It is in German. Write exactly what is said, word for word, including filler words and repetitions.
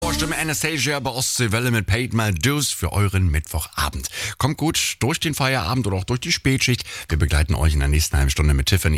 Powerstimme Anastasia bei Ostseewelle mit Paid My Dues für euren Mittwochabend. Kommt gut durch den Feierabend oder auch durch die Spätschicht. Wir begleiten euch in der nächsten halben Stunde mit Tiffany.